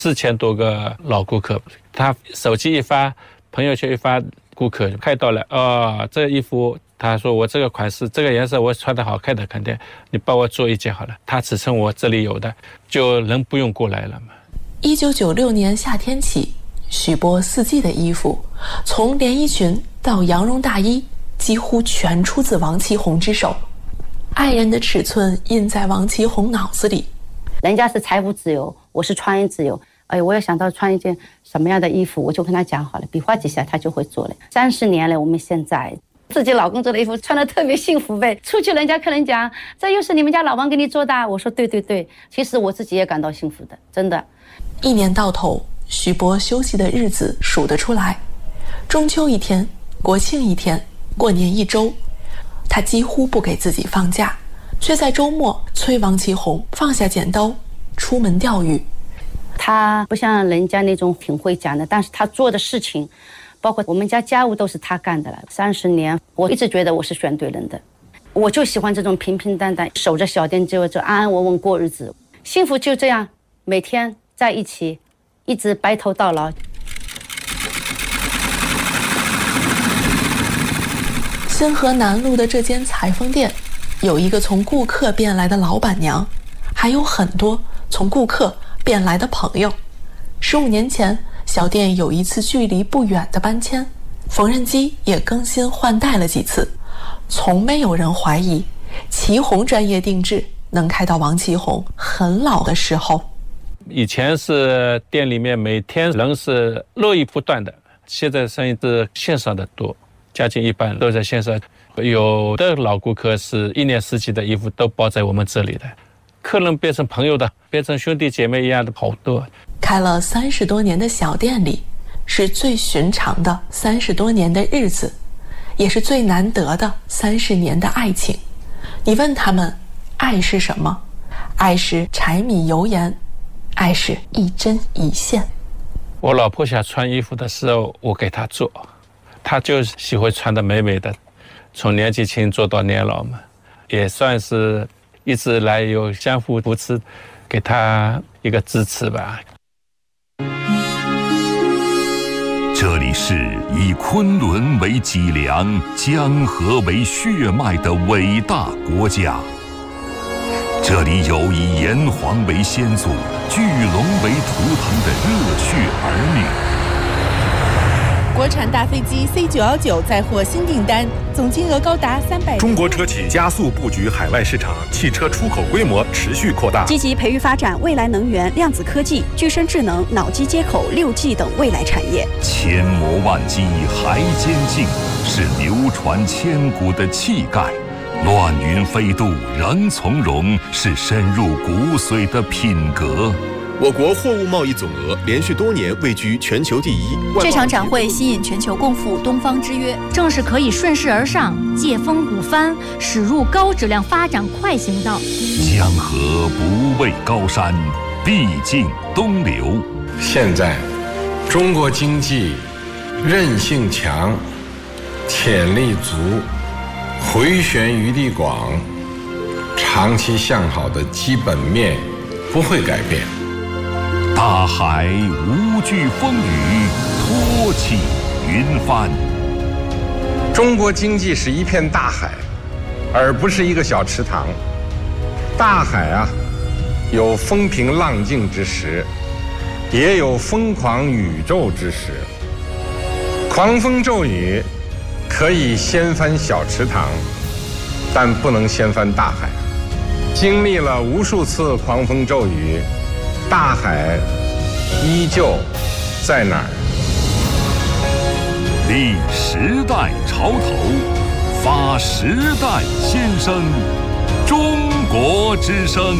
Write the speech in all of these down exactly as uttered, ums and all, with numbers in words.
四千多个老顾客，他手机一发，朋友圈一发，顾客看到了，哦，这个衣服，他说我这个款式，这个颜色我穿的好看的，肯定你帮我做一件好了，他尺寸我这里有的，就人不用过来了嘛。 一九九六年夏天起，许波四季的衣服，从连衣裙到羊绒大衣，几乎全出自王其宏之手。爱人的尺寸印在王其宏脑子里。 人家是财务自由，我是穿衣自由。哎，我也想到穿一件什么样的衣服，我就跟他讲好了，比划几下他就会做了。三十年了，我们现在自己老公做的衣服穿得特别幸福呗。出去人家客人讲，这又是你们家老王给你做的，我说对对对，其实我自己也感到幸福的，真的。 一年到头，许波休息的日子数得出来，中秋一天，国庆一天，过年一周，他几乎不给自己放假，却在周末催王其宏放下剪刀，出门钓鱼。 他不像人家那种挺会讲的，但是他做的事情，包括我们家家务都是他干的了。三十年，我一直觉得我是选对人的。我就喜欢这种平平淡淡，守着小店就就安安稳稳过日子，幸福就这样，每天在一起，一直白头到老。 新河南路的这间裁缝店，有一个从顾客变来的老板娘，还有很多从顾客变来的朋友。十五年前，小店有一次距离不远的搬迁，缝纫机也更新换代了几次，从没有人怀疑其宏专业定制能开到王其宏很老的时候。 以前是店里面每天人是络绎不断的，现在生意是线上的多，将近一半都在线上。有的老顾客是一年四季的衣服都包在我们这里的，客人变成朋友的，变成兄弟姐妹一样的好多。 开了三十多年的小店里，是最寻常的三十多年的日子，也是最难得的三十年的爱情。你问他们，爱是什么？爱是柴米油盐，爱是一针一线。 我老婆想穿衣服的时候，我给她做，她就喜欢穿得美美的，从年纪轻做到年老嘛，也算是一直来有相互扶持，给她一个支持吧。 这里是以昆仑为脊梁、江河为血脉的伟大国家。这里有以炎黄为先祖、巨龙为图腾的热血儿女。 国产大飞机 C 九一九再获新订单，总金额高达三百。 中国车企加速布局海外市场，汽车出口规模持续扩大， 积极培育发展未来能源、量子科技、具身智能、脑机接口、六 G 等未来产业。 千磨万击还坚劲，是流传千古的气概；乱云飞渡仍从容，是深入骨髓的品格。 我国货物贸易总额连续多年位居全球第一。 这场展会吸引全球共赴东方之约，正是可以顺势而上、借风鼓帆，驶入高质量发展快行道。 江河不畏高山，必尽东流。 现在，中国经济韧性强，潜力足，回旋余地广，长期向好的基本面不会改变。 大海无惧风雨，托起云帆。 中国经济是一片大海，而不是一个小池塘。大海啊，有风平浪静之时，也有疯狂宇宙之时。狂风骤雨可以掀翻小池塘，但不能掀翻大海。经历了无数次狂风骤雨，大海依旧在哪儿？ 立时代潮头，发时代先声，中国之声。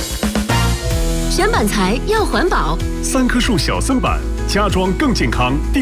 选板材要环保， 三棵树小森板，家装更健康。